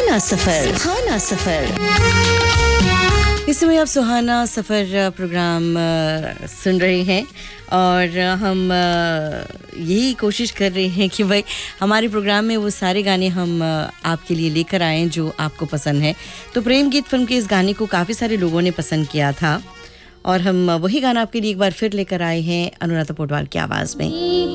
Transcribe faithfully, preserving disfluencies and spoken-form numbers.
सुहाना सफर सुहाना सफर इस समय आप सुहाना सफ़र प्रोग्राम सुन रहे हैं और हम यही कोशिश कर रहे हैं कि भाई हमारे प्रोग्राम में वो सारे गाने हम आपके लिए लेकर आएँ जो आपको पसंद है। तो प्रेम गीत फिल्म के इस गाने को काफ़ी सारे लोगों ने पसंद किया था और हम वही गाना आपके लिए एक बार फिर लेकर आए हैं अनुराधा पौडवाल की आवाज़ में।